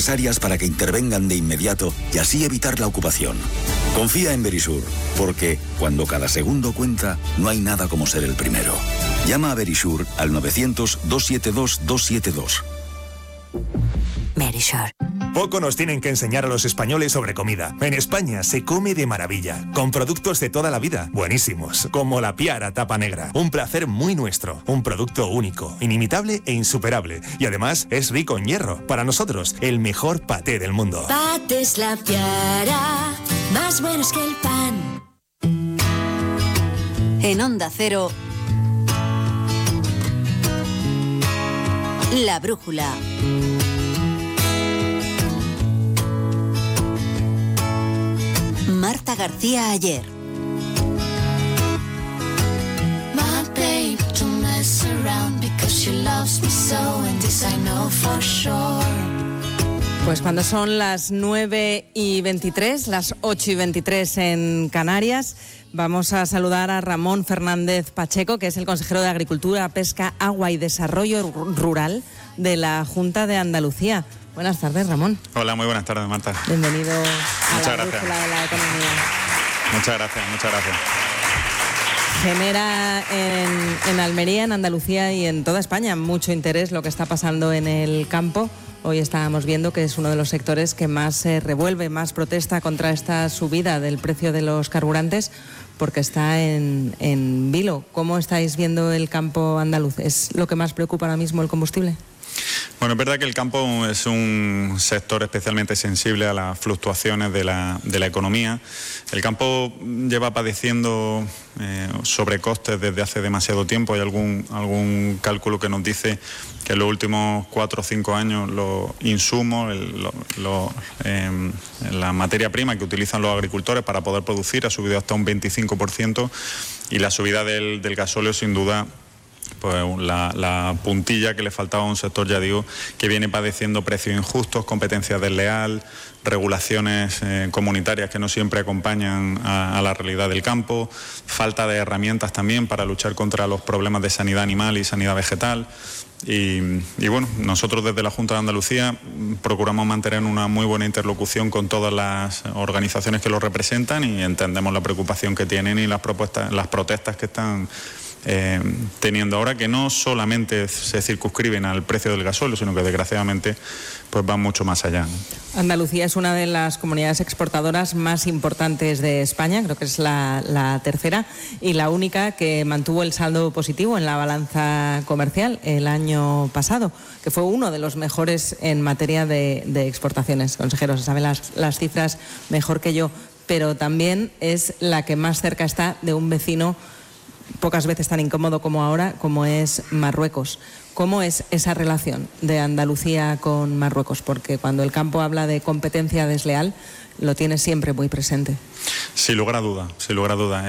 necesarias para que intervengan de inmediato y así evitar la ocupación. Confía en Verisur, porque cuando cada segundo cuenta, no hay nada como ser el primero. Llama a Verisur al 900-272-272. Verisur. Poco nos tienen que enseñar a los españoles sobre comida. En España se come de maravilla, con productos de toda la vida, buenísimos, como la Piara Tapa Negra. Un placer muy nuestro, un producto único, inimitable e insuperable. Y además es rico en hierro. Para nosotros, el mejor paté del mundo. Patés La Piara, más buenos que el pan. En Onda Cero, La Brújula. Marta García Ayer. Pues cuando son las 9:23, las 8:23 en Canarias, vamos a saludar a Ramón Fernández Pacheco, que es el consejero de Agricultura, Pesca, Agua y Desarrollo Rural de la Junta de Andalucía. Buenas tardes, Ramón. Hola, muy buenas tardes, Marta. Bienvenido a la Brújula de la Economía. Muchas gracias, muchas gracias. Genera en Almería, en Andalucía y en toda España mucho interés lo que está pasando en el campo. Hoy estábamos viendo que es uno de los sectores que más se revuelve, más protesta contra esta subida del precio de los carburantes, porque está en vilo. ¿Cómo estáis viendo el campo andaluz? ¿Es lo que más preocupa ahora mismo el combustible? Bueno, es verdad que el campo es un sector especialmente sensible a las fluctuaciones de la economía. El campo lleva padeciendo sobrecostes desde hace demasiado tiempo. Hay algún cálculo que nos dice que en los últimos 4 o 5 años los insumos, la materia prima que utilizan los agricultores para poder producir ha subido hasta un 25%, y la subida del gasóleo, sin duda, pues la puntilla que le faltaba a un sector, ya digo, que viene padeciendo precios injustos, competencia desleal, regulaciones comunitarias que no siempre acompañan a la realidad del campo, falta de herramientas también para luchar contra los problemas de sanidad animal y sanidad vegetal. Y bueno, nosotros desde la Junta de Andalucía procuramos mantener una muy buena interlocución con todas las organizaciones que lo representan, y entendemos la preocupación que tienen y las protestas que están teniendo ahora, que no solamente se circunscriben al precio del gasóleo, sino que desgraciadamente pues van mucho más allá. Andalucía es una de las comunidades exportadoras más importantes de España, creo que es la tercera y la única que mantuvo el saldo positivo en la balanza comercial el año pasado, que fue uno de los mejores en materia de exportaciones. Consejero, se saben las cifras mejor que yo, pero también es la que más cerca está de un vecino pocas veces tan incómodo como ahora, como es Marruecos. ¿Cómo es esa relación de Andalucía con Marruecos? Porque cuando el campo habla de competencia desleal, lo tiene siempre muy presente. Sin lugar a duda, sin lugar a duda.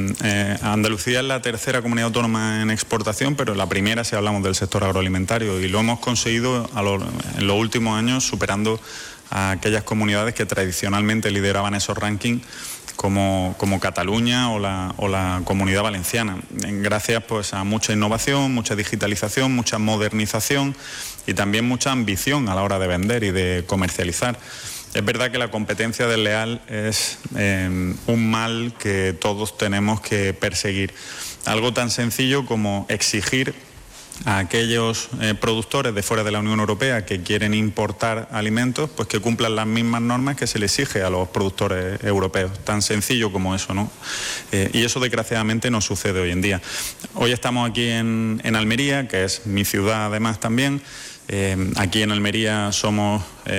Andalucía es la tercera comunidad autónoma en exportación, pero la primera si hablamos del sector agroalimentario, y lo hemos conseguido en los últimos años, superando a aquellas comunidades que tradicionalmente lideraban esos rankings, como Cataluña o la Comunidad Valenciana, gracias pues a mucha innovación, mucha digitalización, mucha modernización y también mucha ambición a la hora de vender y de comercializar. Es verdad que la competencia desleal es un mal que todos tenemos que perseguir. Algo tan sencillo como exigir a aquellos productores de fuera de la Unión Europea que quieren importar alimentos, pues que cumplan las mismas normas que se les exige a los productores europeos. Tan sencillo como eso, ¿no? Y eso desgraciadamente no sucede hoy en día. Hoy estamos aquí en Almería, que es mi ciudad además también. Aquí en Almería somos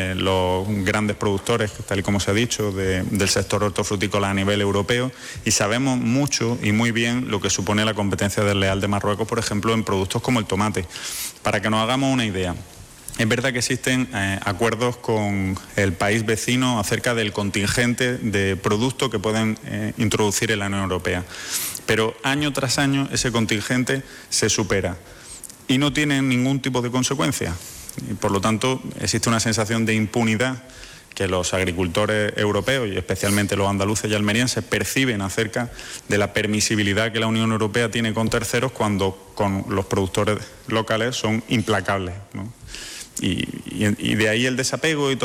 los grandes productores, tal y como se ha dicho, del sector hortofrutícola a nivel europeo, y sabemos mucho y muy bien lo que supone la competencia desleal de Marruecos, por ejemplo, en productos como el tomate. Para que nos hagamos una idea, es verdad que existen acuerdos con el país vecino acerca del contingente de productos que pueden introducir en la Unión Europea, pero año tras año ese contingente se supera y no tienen ningún tipo de consecuencia. Y por lo tanto, existe una sensación de impunidad que los agricultores europeos, y especialmente los andaluces y almerienses, perciben acerca de la permisibilidad que la Unión Europea tiene con terceros, cuando con los productores locales son implacables, ¿no? Y de ahí el desapego y todo.